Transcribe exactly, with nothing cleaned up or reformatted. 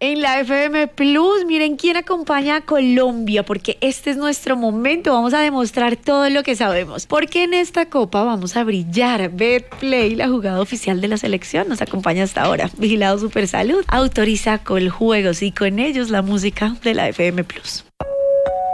En la F M Plus, miren quién acompaña a Colombia, porque este es nuestro momento. Vamos a demostrar todo lo que sabemos, porque en esta copa vamos a brillar. Betplay, la jugada oficial de la selección, nos acompaña hasta ahora. Vigilado Supersalud autoriza Coljuegos y con ellos la música de la F M Plus.